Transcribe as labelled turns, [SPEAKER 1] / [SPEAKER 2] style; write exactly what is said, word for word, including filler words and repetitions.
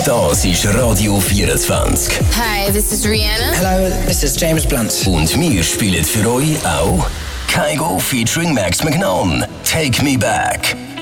[SPEAKER 1] Das ist Radio vierundzwanzig.
[SPEAKER 2] Hi, this is Rihanna.
[SPEAKER 3] Hello, this is James Blunt.
[SPEAKER 1] Und wir spielen für euch auch Kygo featuring Max McNown. Take Me Back.